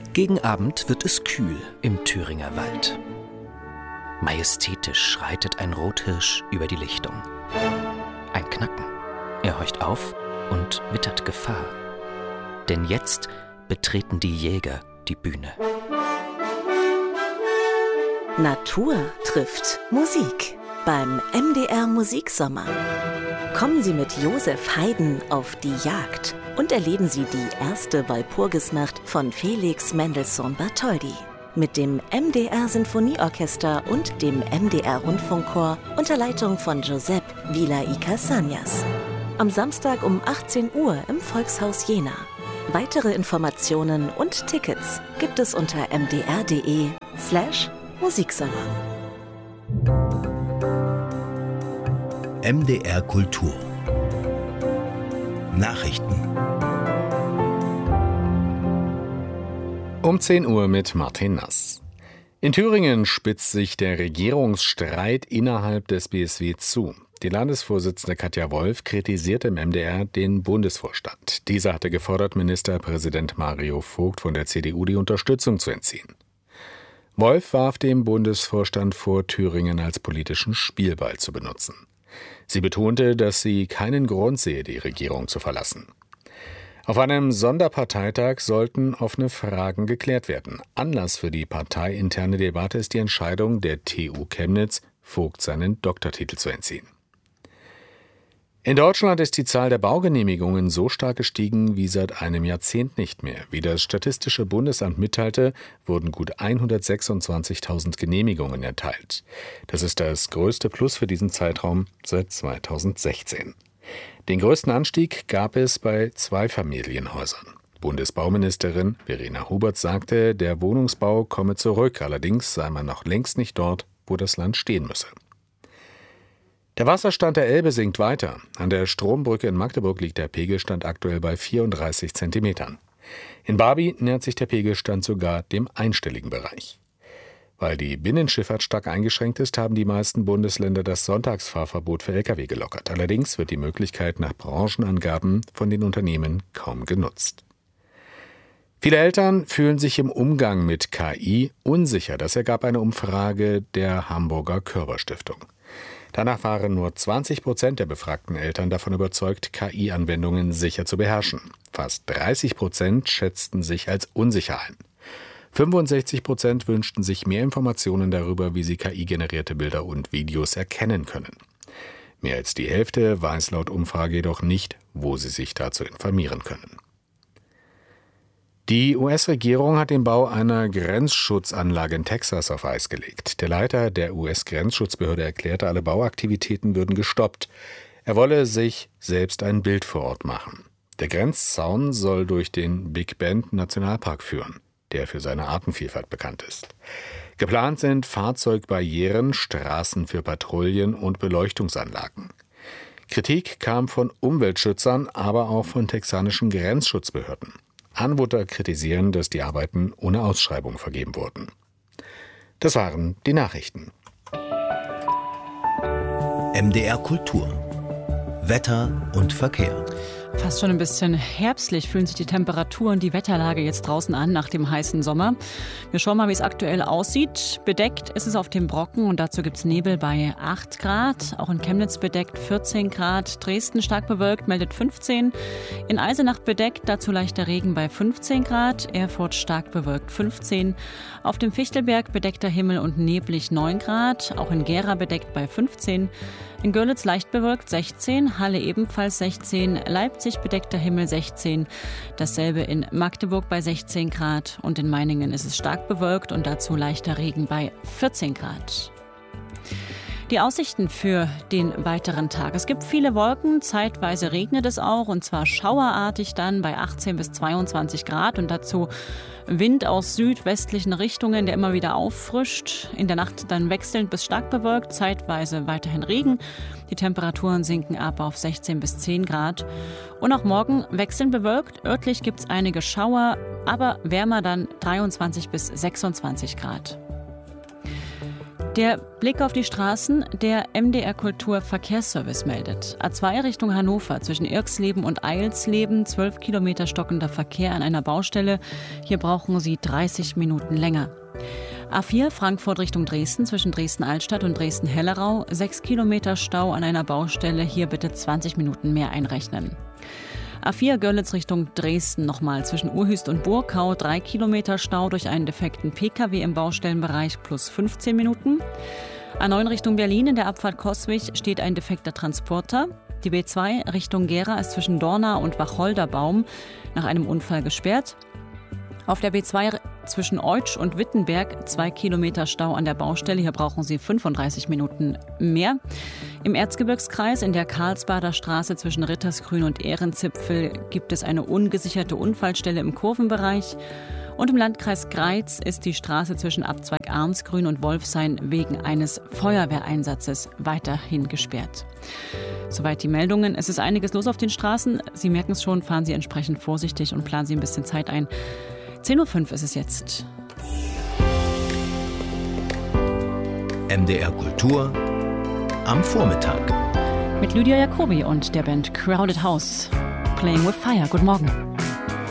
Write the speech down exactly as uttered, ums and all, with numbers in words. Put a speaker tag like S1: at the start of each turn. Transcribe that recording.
S1: Gegen Abend wird es kühl im Thüringer Wald. Majestätisch schreitet ein Rothirsch über die Lichtung. Ein Knacken. Er horcht auf und wittert Gefahr. Denn jetzt betreten die Jäger die Bühne.
S2: Natur trifft Musik beim M D R Musiksommer. Kommen Sie mit Josef Haydn auf die Jagd und erleben Sie die erste Walpurgisnacht von Felix Mendelssohn Bartholdy. Mit dem M D R Sinfonieorchester und dem M D R Rundfunkchor unter Leitung von Giuseppe Villa y Cassagnas. Am Samstag um achtzehn Uhr im Volkshaus Jena. Weitere Informationen und Tickets gibt es unter mdr.de slash Musiksommer.
S3: M D R Kultur Nachrichten.
S4: Um zehn Uhr mit Martin Nass. In Thüringen spitzt sich der Regierungsstreit innerhalb des B S W zu. Die Landesvorsitzende Katja Wolf kritisierte im M D R den Bundesvorstand. Dieser hatte gefordert, Ministerpräsident Mario Vogt von der C D U die Unterstützung zu entziehen. Wolf warf dem Bundesvorstand vor, Thüringen als politischen Spielball zu benutzen. Sie betonte, dass sie keinen Grund sehe, die Regierung zu verlassen. Auf einem Sonderparteitag sollten offene Fragen geklärt werden. Anlass für die parteiinterne Debatte ist die Entscheidung der T U Chemnitz, Vogt seinen Doktortitel zu entziehen. In Deutschland ist die Zahl der Baugenehmigungen so stark gestiegen wie seit einem Jahrzehnt nicht mehr. Wie das Statistische Bundesamt mitteilte, wurden gut hundertsechsundzwanzigtausend Genehmigungen erteilt. Das ist das größte Plus für diesen Zeitraum seit zweitausendsechzehn. Den größten Anstieg gab es bei Zweifamilienhäusern. Bundesbauministerin Verena Hubert sagte, der Wohnungsbau komme zurück, allerdings sei man noch längst nicht dort, wo das Land stehen müsse. Der Wasserstand der Elbe sinkt weiter. An der Strombrücke in Magdeburg liegt der Pegelstand aktuell bei vierunddreißig Zentimetern. In Barby nähert sich der Pegelstand sogar dem einstelligen Bereich. Weil die Binnenschifffahrt stark eingeschränkt ist, haben die meisten Bundesländer das Sonntagsfahrverbot für L K W gelockert. Allerdings wird die Möglichkeit nach Branchenangaben von den Unternehmen kaum genutzt. Viele Eltern fühlen sich im Umgang mit K I unsicher. Das ergab eine Umfrage der Hamburger Körber-Stiftung. Danach waren nur zwanzig Prozent der befragten Eltern davon überzeugt, K I-Anwendungen sicher zu beherrschen. Fast dreißig Prozent schätzten sich als unsicher ein. fünfundsechzig Prozent wünschten sich mehr Informationen darüber, wie sie K I-generierte Bilder und Videos erkennen können. Mehr als die Hälfte weiß laut Umfrage jedoch nicht, wo sie sich dazu informieren können. Die U S-Regierung hat den Bau einer Grenzschutzanlage in Texas auf Eis gelegt. Der Leiter der U S-Grenzschutzbehörde erklärte, alle Bauaktivitäten würden gestoppt. Er wolle sich selbst ein Bild vor Ort machen. Der Grenzzaun soll durch den Big Bend Nationalpark führen, der für seine Artenvielfalt bekannt ist. Geplant sind Fahrzeugbarrieren, Straßen für Patrouillen und Beleuchtungsanlagen. Kritik kam von Umweltschützern, aber auch von texanischen Grenzschutzbehörden. Anwohner kritisieren, dass die Arbeiten ohne Ausschreibung vergeben wurden. Das waren die Nachrichten.
S3: M D R Kultur Wetter und Verkehr.
S5: Fast schon ein bisschen herbstlich fühlen sich die Temperaturen, die Wetterlage jetzt draußen an nach dem heißen Sommer. Wir schauen mal, wie es aktuell aussieht. Bedeckt ist es auf dem Brocken und dazu gibt es Nebel bei acht Grad. Auch in Chemnitz bedeckt vierzehn Grad. Dresden stark bewölkt, meldet fünfzehn. In Eisenach bedeckt, dazu leichter Regen bei fünfzehn Grad. Erfurt stark bewölkt fünfzehn. Auf dem Fichtelberg bedeckter Himmel und neblig neun Grad. Auch in Gera bedeckt bei fünfzehn. In Görlitz leicht bewölkt sechzehn, Halle ebenfalls sechzehn, Leipzig bedeckter Himmel sechzehn, dasselbe in Magdeburg bei sechzehn Grad und in Meiningen ist es stark bewölkt und dazu leichter Regen bei vierzehn Grad. Die Aussichten für den weiteren Tag. Es gibt viele Wolken, zeitweise regnet es auch und zwar schauerartig dann bei achtzehn bis zweiundzwanzig Grad und dazu Wind aus südwestlichen Richtungen, der immer wieder auffrischt. In der Nacht dann wechselnd bis stark bewölkt, zeitweise weiterhin Regen. Die Temperaturen sinken ab auf sechzehn bis zehn Grad. Und auch morgen wechselnd bewölkt. Örtlich gibt es einige Schauer, aber wärmer dann dreiundzwanzig bis sechsundzwanzig Grad. Der Blick auf die Straßen, der M D R Kultur Verkehrsservice meldet. A zwei Richtung Hannover zwischen Irxleben und Eilsleben, zwölf Kilometer stockender Verkehr an einer Baustelle. Hier brauchen Sie dreißig Minuten länger. A vier Frankfurt Richtung Dresden zwischen Dresden-Altstadt und Dresden-Hellerau, sechs Kilometer Stau an einer Baustelle. Hier bitte zwanzig Minuten mehr einrechnen. A vier Görlitz Richtung Dresden nochmal zwischen Urhüst und Burkau, drei Kilometer Stau durch einen defekten P K W im Baustellenbereich plus fünfzehn Minuten. A neun Richtung Berlin in der Abfahrt Coswig steht ein defekter Transporter. Die B zwei Richtung Gera ist zwischen Dornau und Wacholderbaum nach einem Unfall gesperrt. Auf der B zwei zwischen Eutsch und Wittenberg zwei Kilometer Stau an der Baustelle. Hier brauchen Sie fünfunddreißig Minuten mehr. Im Erzgebirgskreis in der Karlsbader Straße zwischen Rittersgrün und Ehrenzipfel gibt es eine ungesicherte Unfallstelle im Kurvenbereich. Und im Landkreis Greiz ist die Straße zwischen Abzweig Arnsgrün und Wolfshain wegen eines Feuerwehreinsatzes weiterhin gesperrt. Soweit die Meldungen. Es ist einiges los auf den Straßen. Sie merken es schon, fahren Sie entsprechend vorsichtig und planen Sie ein bisschen Zeit ein. zehn Uhr fünf ist es jetzt.
S3: M D R Kultur am Vormittag.
S5: Mit Lydia Jacobi und der Band Crowded House. Playing with Fire. Guten Morgen.